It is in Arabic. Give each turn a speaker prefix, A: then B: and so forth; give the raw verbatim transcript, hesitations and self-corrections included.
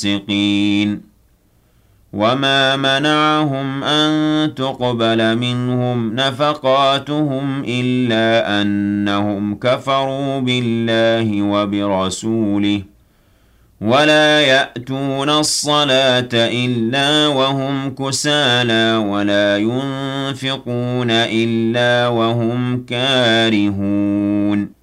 A: الفاسقين وما منعهم أن تقبل منهم نفقاتهم إلا أنهم كفروا بالله وبرسوله ولا يأتون الصلاة إلا وهم كسالى ولا ينفقون إلا وهم كارهون